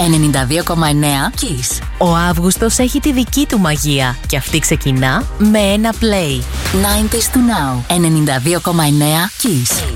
92,9 Kiss. Ο Αύγουστος έχει τη δική του μαγεία και αυτή ξεκινά με ένα play. 90s to now. 92,9 Kiss.